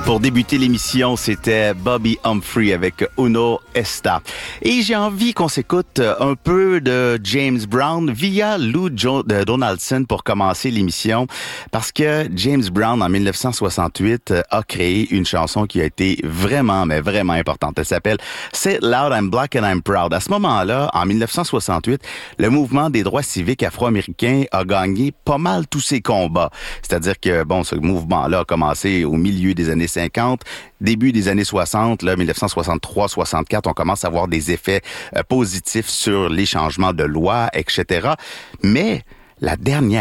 Pour débuter l'émission, c'était Bobby Humphrey avec Uno Esta. Et j'ai envie qu'on s'écoute un peu de James Brown via Lou Donaldson pour commencer l'émission, parce que James Brown, en 1968, a créé une chanson qui a été vraiment, mais vraiment importante. Elle s'appelle « Say It Loud, I'm Black and I'm Proud ». À ce moment-là, en 1968, le mouvement des droits civiques afro-américains a gagné pas mal tous ses combats. C'est-à-dire que, bon, ce mouvement-là a commencé au milieu des années 50, début des années 60, là, 1963-64, on commence à voir des effets positifs sur les changements de loi, etc. Mais la dernière